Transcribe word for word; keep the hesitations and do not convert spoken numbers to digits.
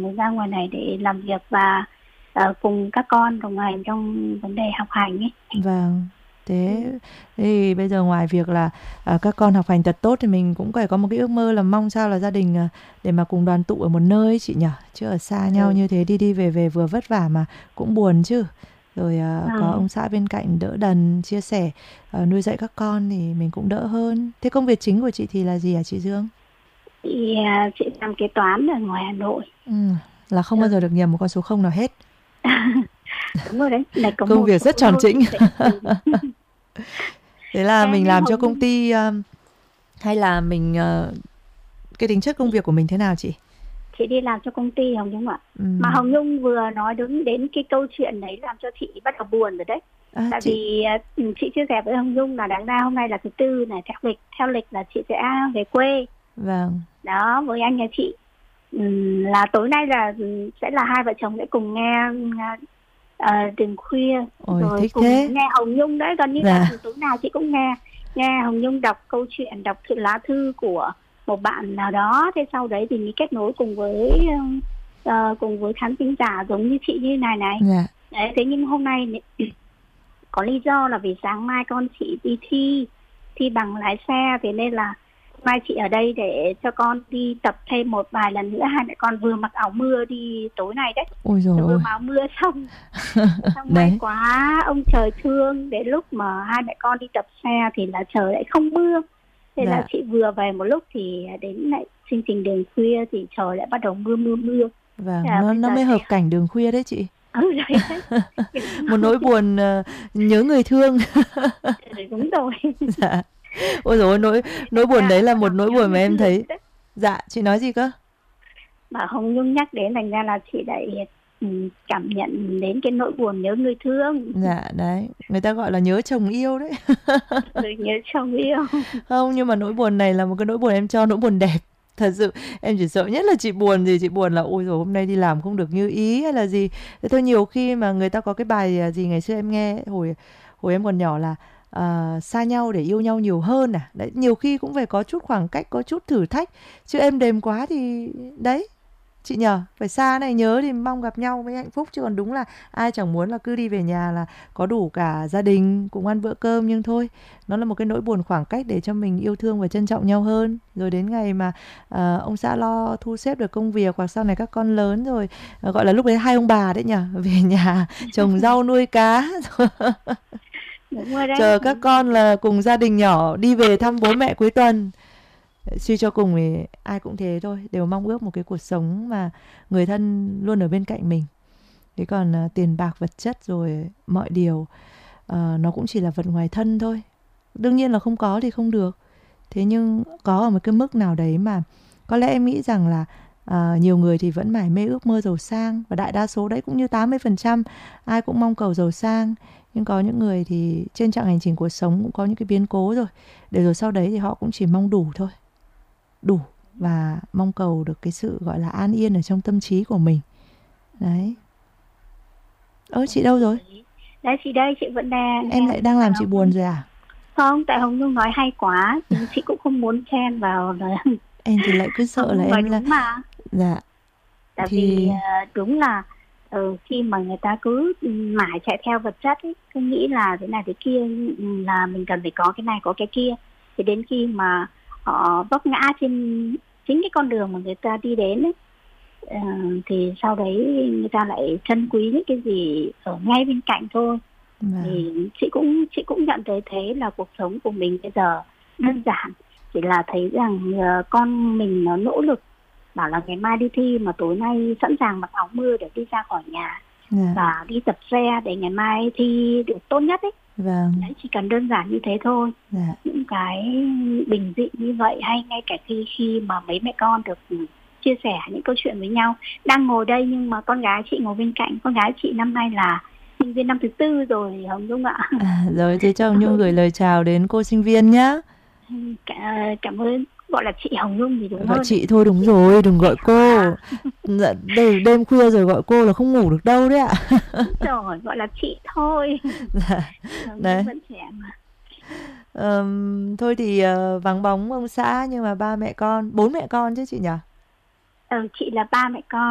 mình ra ngoài này để làm việc và uh, cùng các con đồng hành trong vấn đề học hành ấy. Vâng. Thế Ừ. thì bây giờ ngoài việc là à, các con học hành thật tốt thì mình cũng phải có một cái ước mơ là mong sao là gia đình à, để mà cùng đoàn tụ ở một nơi ấy chị nhỉ, chứ ở xa nhau Ừ. như thế đi đi về về vừa vất vả mà cũng buồn chứ. Rồi à, có Ừ. ông xã bên cạnh đỡ đần chia sẻ à, nuôi dạy các con thì mình cũng đỡ hơn. Thế công việc chính của chị thì là gì hả chị Dương? Chị, à, chị làm kế toán ở ngoài Hà Nội. Ừ, là không bao giờ Ừ. được nhầm một con số không nào hết. Đúng rồi đấy, này có Công một việc số rất tròn thôi chỉnh. chị sẽ từ. Thế là Em mình em làm cho Hồng công Nhung, ty à, hay là mình à, cái tính chất công việc của mình thế nào chị? chị đi làm cho công ty Hồng Nhung ạ. Ừ. Mà Hồng Nhung vừa nói đứng đến cái câu chuyện đấy làm cho chị bắt đầu buồn rồi đấy. À, Tại chị vì à, chị chia sẻ với Hồng Nhung là đáng ra hôm nay là thứ tư này, theo lịch theo lịch là chị sẽ về quê vâng. đó với anh nhà chị. Ừm, là tối nay là ừm, sẽ là hai vợ chồng sẽ cùng nghe uh, Đêm Khuya, Ôi rồi thích thế. cùng nghe Hồng Nhung đấy, gần như là Dạ. từ tối nào chị cũng nghe nghe Hồng Nhung đọc câu chuyện, đọc thư lá thư của một bạn nào đó, thế sau đấy thì mới kết nối cùng với uh, cùng với khán thính giả giống như chị như này này. Dạ. Đấy, thế nhưng hôm nay có lý do là vì sáng mai con chị đi thi thi bằng lái xe, thế nên là mai chị ở đây để cho con đi tập thêm một vài lần nữa. Hai mẹ con vừa mặc áo mưa đi tối nay đấy, Ôi dồi vừa ôi. mặc áo mưa xong xong may Đấy. quá ông trời thương, đến lúc mà hai mẹ con đi tập xe thì là trời lại không mưa, thế là Dạ. chị vừa về một lúc thì đến lại chương trình Đường Khuya thì trời lại bắt đầu mưa mưa mưa. Thế Vâng, là nó bây nó giờ mới sẽ hợp cảnh đường khuya đấy chị. ừ đấy đấy. Một nỗi buồn ờ, nhớ người thương. Đúng rồi. Dạ. Ôi dồi ôi, nỗi nỗi Thành buồn ra đấy lại là bắt một đầu nỗi nhớ buồn mà người em thương thấy. đấy. Dạ, chị nói gì cơ? Mà Hồng Nhung nhắc đến thành ra là chị lại ừ, cảm nhận đến cái nỗi buồn nhớ người thương. Dạ, đấy. Người ta gọi là nhớ chồng yêu đấy. Rồi nhớ chồng yêu. Không, nhưng mà nỗi buồn này là một cái nỗi buồn em cho nỗi buồn đẹp. Thật sự em chỉ sợ nhất là chị buồn gì, chị buồn là ôi rồi hôm nay đi làm không được như ý hay là gì. Thế thôi, nhiều khi mà người ta có cái bài à, gì ngày xưa em nghe hồi hồi em còn nhỏ là à, xa nhau để yêu nhau nhiều hơn à. Đấy, nhiều khi cũng phải có chút khoảng cách, có chút thử thách. Chứ êm đềm quá thì đấy, chị nhờ phải xa này nhớ thì mong gặp nhau mới hạnh phúc, chứ còn đúng là ai chẳng muốn là cứ đi về nhà là có đủ cả gia đình cùng ăn bữa cơm, nhưng thôi nó là một cái nỗi buồn khoảng cách để cho mình yêu thương và trân trọng nhau hơn. Rồi đến ngày mà à, ông xã lo thu xếp được công việc hoặc sau này các con lớn rồi, à, gọi là lúc đấy hai ông bà đấy nhở, về nhà trồng rau nuôi cá Đúng rồi đấy. chờ các con là cùng gia đình nhỏ đi về thăm bố mẹ cuối tuần. Suy cho cùng thì ai cũng thế thôi, đều mong ước một cái cuộc sống mà người thân luôn ở bên cạnh mình. Thế còn à, tiền bạc vật chất rồi mọi điều à, nó cũng chỉ là vật ngoài thân thôi. Đương nhiên là không có thì không được, thế nhưng có ở một cái mức nào đấy mà có lẽ em nghĩ rằng là à, nhiều người thì vẫn mải mê ước mơ giàu sang, và đại đa số đấy cũng như tám mươi phần trăm ai cũng mong cầu giàu sang. Nhưng có những người thì trên chặng hành trình cuộc sống cũng có những cái biến cố rồi, để rồi sau đấy thì họ cũng chỉ mong đủ thôi, đủ, và mong cầu được cái sự gọi là an yên ở trong tâm trí của mình. Đấy. Ơ chị đâu rồi? Đấy chị đây, chị vẫn đang Em nghe. lại đang Tại làm chị Hồng buồn Nhung rồi à? không, tại Hồng Nhung nói hay quá, chị cũng không muốn chen vào là Em thì lại cứ Hồng sợ là Nhung nói em là đúng mà. dạ Tại vì thì ờ, đúng là ừ, khi mà người ta cứ mãi chạy theo vật chất ấy, cứ nghĩ là thế này thế kia, là mình cần phải có cái này có cái kia, thì đến khi mà họ vấp ngã trên chính cái con đường mà người ta đi đến ấy, ờ, thì sau đấy người ta lại trân quý những cái gì ở ngay bên cạnh thôi. vâng. Thì chị cũng chị cũng nhận thấy thế, là cuộc sống của mình bây giờ đơn giản chỉ là thấy rằng uh, con mình nó nỗ lực, bảo là ngày mai đi thi mà tối nay sẵn sàng mặc áo mưa để đi ra khỏi nhà Dạ. và đi tập xe để ngày mai thi được tốt nhất ấy. Vâng. Đấy, chỉ cần đơn giản như thế thôi. Dạ. Những cái bình dị như vậy, hay ngay cả khi khi mà mấy mẹ con được chia sẻ những câu chuyện với nhau, đang ngồi đây nhưng mà con gái chị ngồi bên cạnh. Con gái chị năm nay là sinh viên năm thứ tư rồi Hồng Nhung ạ. À, rồi thế cho Hồng Nhung gửi lời chào đến cô sinh viên nhá. Cả, cảm ơn, gọi là chị Hồng Nhung thì đúng Gọi hơn. chị thôi, đúng Chị rồi, đừng chị gọi cô. Hòa. Dạ, đây đêm khuya rồi gọi cô là không ngủ được đâu đấy ạ. Rồi, gọi là chị thôi. Dạ. Hồng Nhung Đấy. vẫn trẻ mà. Ờm, thôi thì uh, vắng bóng ông xã nhưng mà ba mẹ con, bốn mẹ con chứ chị nhỉ? Ừ, chị là ba mẹ con.